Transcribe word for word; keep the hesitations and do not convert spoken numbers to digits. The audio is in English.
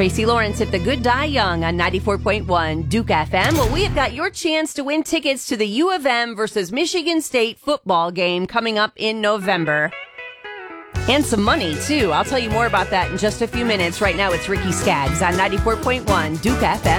Tracy Lawrence at The Good Die Young on ninety-four point one Duke F M. Well, we have got your chance to win tickets to the U of M versus Michigan State football game coming up in November. And some money, too. I'll tell you more about that in just a few minutes. Right now, it's Ricky Skaggs on ninety-four point one Duke F M.